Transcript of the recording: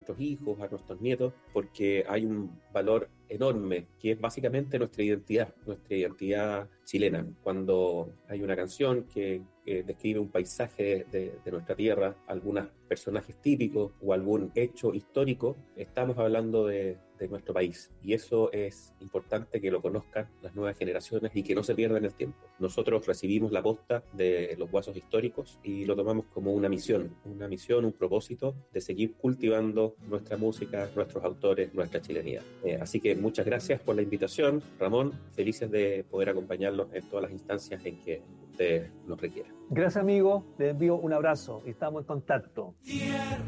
nuestros hijos, a nuestros nietos, porque hay un valor enorme que es básicamente nuestra identidad chilena. Cuando hay una canción que describe un paisaje de nuestra tierra, algunos personajes típicos o algún hecho histórico, estamos hablando de nuestro país, y eso es importante que lo conozcan las nuevas generaciones y que no se pierda en el tiempo. Nosotros recibimos la posta de los Guasos Históricos y lo tomamos como una misión, un propósito de seguir cultivando nuestra música, nuestros autores, nuestra chilenidad. Así que muchas gracias por la invitación, Ramón, felices de poder acompañarlos en todas las instancias en que ustedes nos requieran. Gracias, amigo, les envío un abrazo y estamos en contacto. Tierra